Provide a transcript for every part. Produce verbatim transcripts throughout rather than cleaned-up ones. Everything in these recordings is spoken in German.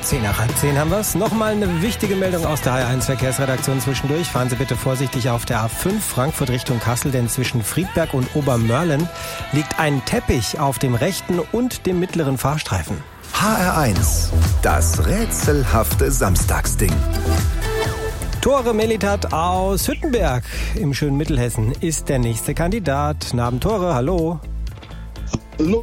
Zehn nach halb zehn haben wir es. Nochmal eine wichtige Meldung aus der H R eins Verkehrsredaktion zwischendurch. Fahren Sie bitte vorsichtig auf der A fünf Frankfurt Richtung Kassel, denn zwischen Friedberg und Obermörlen liegt ein Teppich auf dem rechten und dem mittleren Fahrstreifen. H R eins, das rätselhafte Samstagsding. Tore Melitat aus Hüttenberg im schönen Mittelhessen ist der nächste Kandidat. Namen Tore, hallo. Hallo,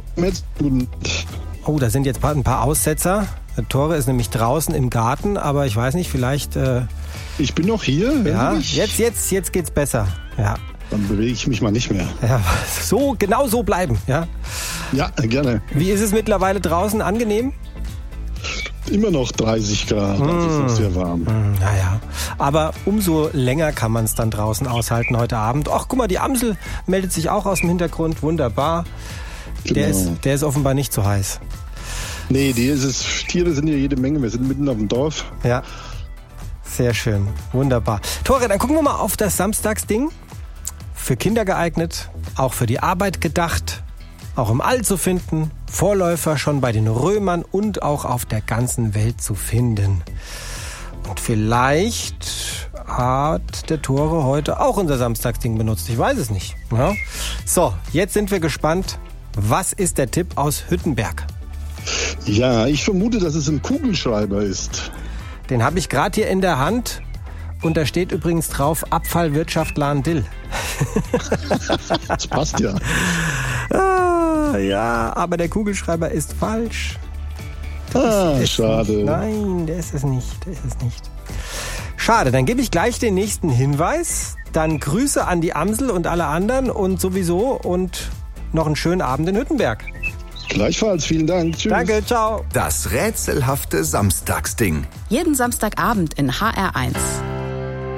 Oh, da sind jetzt ein paar Aussetzer. Tore ist nämlich draußen im Garten, aber ich weiß nicht, vielleicht... Äh, ich bin noch hier. Ja, jetzt, jetzt, jetzt geht's besser. Ja. Dann bewege ich mich mal nicht mehr. Ja, so, genau so bleiben, ja? Ja, gerne. Wie ist es mittlerweile draußen? Angenehm? Immer noch dreißig Grad, also mmh. ist noch sehr warm. Mmh, naja, aber umso länger kann man es dann draußen aushalten heute Abend. Ach, guck mal, die Amsel meldet sich auch aus dem Hintergrund, wunderbar. Genau. Der ist, der ist offenbar nicht so heiß. Nee, die ist es, Tiere sind hier jede Menge. Wir sind mitten auf dem Dorf. Ja, sehr schön. Wunderbar. Tore, dann gucken wir mal auf das Samstagsding. Für Kinder geeignet, auch für die Arbeit gedacht, auch im All zu finden, Vorläufer schon bei den Römern und auch auf der ganzen Welt zu finden. Und vielleicht hat der Tore heute auch unser Samstagsding benutzt. Ich weiß es nicht. Ja? So, jetzt sind wir gespannt. Was ist der Tipp aus Hüttenberg? Ja, ich vermute, dass es ein Kugelschreiber ist. Den habe ich gerade hier in der Hand und da steht übrigens drauf Abfallwirtschaft Lahn-Dill. Das passt ja. Ah, ja, aber der Kugelschreiber ist falsch. Ah, ist schade. Nicht. Nein, der ist es nicht. Der ist es nicht. Schade, dann gebe ich gleich den nächsten Hinweis. Dann Grüße an die Amsel und alle anderen und sowieso und noch einen schönen Abend in Hüttenberg. Gleichfalls, vielen Dank. Tschüss. Danke, ciao. Das rätselhafte Samstagsding. Jeden Samstagabend in H R eins.